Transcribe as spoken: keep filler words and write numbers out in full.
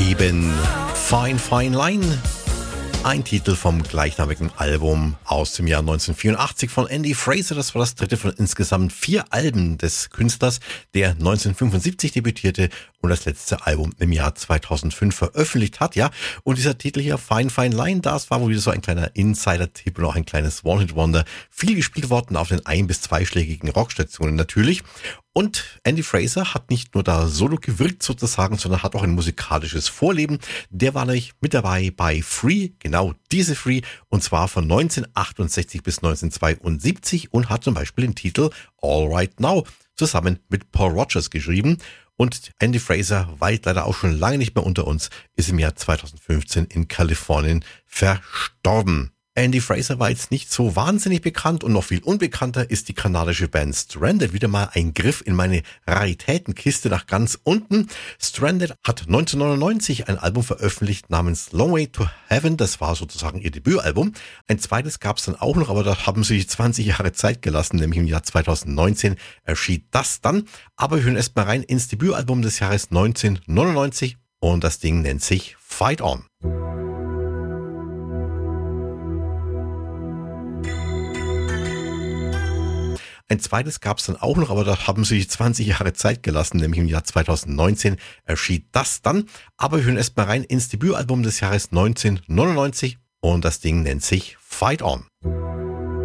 Eben Fine Fine Line, ein Titel vom gleichnamigen Album aus dem Jahr neunzehnhundertvierundachtzig von Andy Fraser. Das war das dritte von insgesamt vier Alben des Künstlers, der neunzehnhundertfünfundsiebzig debütierte und das letzte Album im Jahr zweitausendfünf veröffentlicht hat. Ja, und dieser Titel hier, Fine Fine Line, das war wohl wieder so ein kleiner Insider-Tipp und auch ein kleines One-Hit-Wonder. Viel gespielt worden auf den ein- bis zweischlägigen Rockstationen natürlich. Und Andy Fraser hat nicht nur da solo gewirkt sozusagen, sondern hat auch ein musikalisches Vorleben. Der war nämlich mit dabei bei Free, genau diese Free, und zwar von neunzehnhundertachtundsechzig bis neunzehnhundertzweiundsiebzig und hat zum Beispiel den Titel All Right Now zusammen mit Paul Rogers geschrieben. Und Andy Fraser weilt leider auch schon lange nicht mehr unter uns, ist im Jahr zweitausendfünfzehn in Kalifornien verstorben. Andy Fraser war jetzt nicht so wahnsinnig bekannt und noch viel unbekannter ist die kanadische Band Stranded. Wieder mal ein Griff in meine Raritätenkiste nach ganz unten. Stranded hat neunzehnhundertneunundneunzig ein Album veröffentlicht namens Long Way to Heaven. Das war sozusagen ihr Debütalbum. Ein zweites gab es dann auch noch, aber da haben sie sich zwanzig Jahre Zeit gelassen, nämlich im Jahr zweitausendneunzehn erschien das dann. Aber wir hören erst mal rein ins Debütalbum des Jahres neunzehnhundertneunundneunzig und das Ding nennt sich Fight On. Ein zweites gab es dann auch noch, aber da haben sie sich zwanzig Jahre Zeit gelassen, nämlich im Jahr zweitausendneunzehn erschien das dann. Aber wir hören erst mal rein ins Debütalbum des Jahres neunzehnhundertneunundneunzig und das Ding nennt sich Fight On.